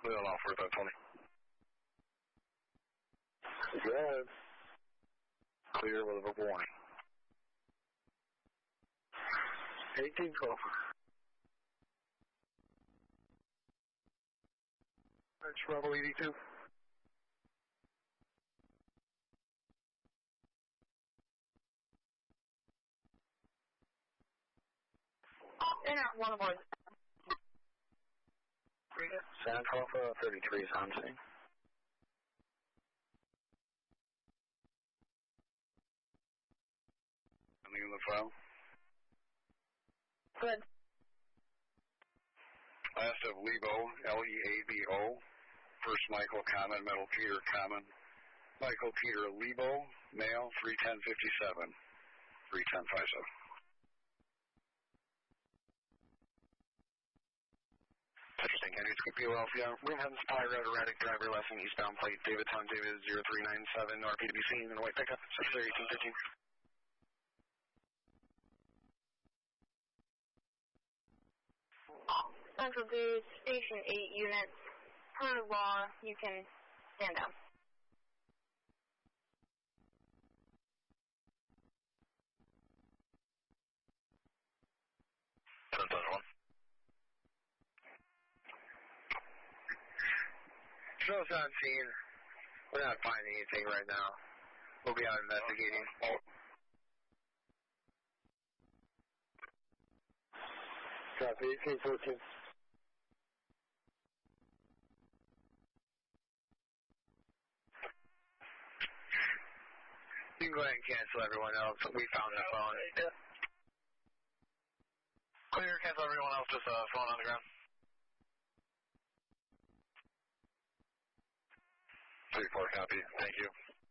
Little off for about 20. Good. Clear with a verbal warning. 1812. That's Rebel 82. In at 1 aboard. San Alpha 33 is on scene. Anything in the file? Good. Last of Lebo, Leabo. First Michael Common, Middle Peter Common. Michael Peter Lebo, male, 31057. 31057. Interesting. Henry Scoopio Alpha. Roomhead Spy Road erratic driver lesson eastbound plate David Tom David 0397 RP to be seen in a white pickup 61815. Central Booth, Station 8 units. Per law, you can stand down. Show us on scene. We're not finding anything right now. We'll be out investigating. Copy, 1814. You can go ahead and cancel everyone else. We found the phone. Yeah. Clear, cancel everyone else, just phone on the ground. 3-4, copy. Thank you.